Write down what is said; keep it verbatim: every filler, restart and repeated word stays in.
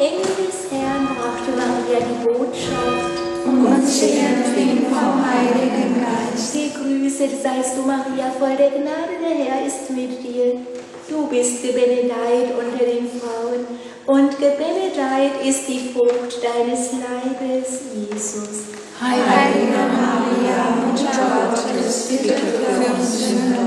Engel des Herrn brachte Maria die Botschaft. Und sie empfing vom Heiligen Geist. Gegrüßet seist du, Maria, voll der Gnade, der Herr ist mit dir. Du bist gebenedeit unter den Frauen, und gebenedeit ist die Frucht deines Leibes, Jesus. Heilige Maria, Mutter Gottes, bitte für uns Sünder,